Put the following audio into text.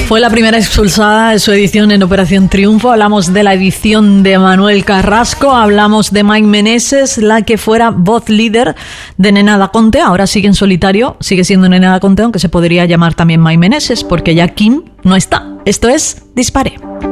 Fue la primera expulsada de su edición en Operación Triunfo. Hablamos de la edición de Manuel Carrasco, hablamos de Maite Meneses, la que fuera voz líder de Nena Da Conte. Ahora sigue en solitario, sigue siendo Nena Da Conte, aunque se podría llamar también Maite Meneses, porque ya Kim no está. Esto es Dispare.